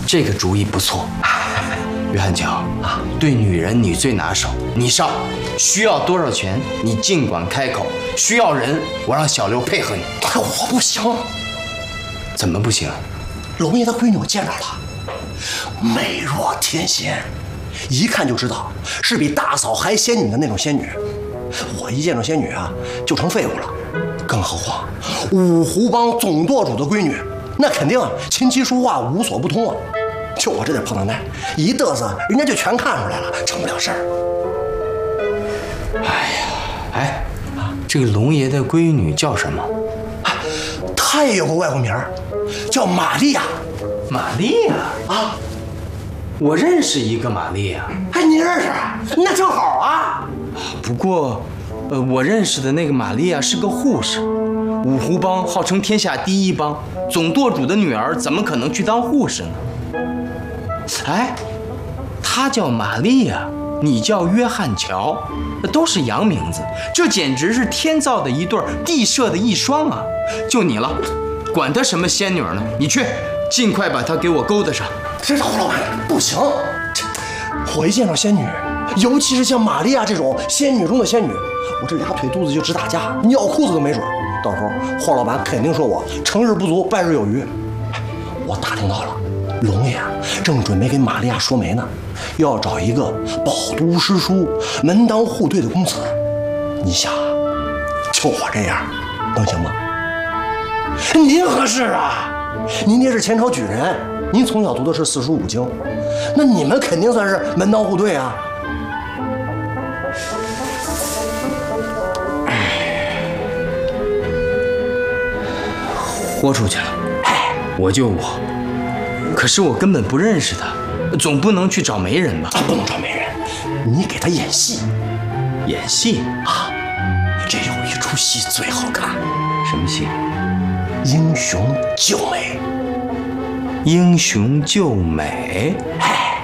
这个主意不错。约翰乔啊，对女人你最拿手，你上。需要多少钱你尽管开口，需要人我让小刘配合你。 我不行。 怎么不行？ 龙爷的闺女我见着了，美若天仙，一看就知道是比大嫂还仙女的那种仙女。我一见着仙女啊，就成废物了。更何况五湖帮总舵主的闺女，那肯定琴棋书画无所不通啊。就我这点破脑袋，一嘚瑟，人家就全看出来了，成不了事儿。 哎，这个龙爷的闺女叫什么？ 她也有个外国名儿，叫玛利亚。 玛利亚啊， 我认识一个玛利亚。 哎，你认识？那正好啊。 不过，我认识的那个玛利亚是个护士。五湖帮号称天下第一帮，总舵主的女儿怎么可能去当护士呢？哎，她叫玛利亚，你叫约翰乔，都是洋名字，这简直是天造的一对，地设的一双啊！就你了，管她什么仙女呢？你去，尽快把她给我勾搭上。 这胡老板不行，我一见到仙女，尤其是像玛利亚这种仙女中的仙女，我这俩腿肚子就直打架，尿裤子都没准。到时候霍老板肯定说我成日不足败日有余。我打听到了，龙爷正准备给玛利亚说媒呢，要找一个饱读诗书、门当户对的公子。你想，就我这样，能行吗？您合适啊！您爹是前朝举人，您从小读的是四书五经，那你们肯定算是门当户对啊。 豁出去了，我就我。可是我根本不认识他，总不能去找媒人吧？ 不能找媒人，你给他演戏。 演戏啊？这有一出戏最好看。 什么戏？ 英雄救美。 英雄救美？ 哎。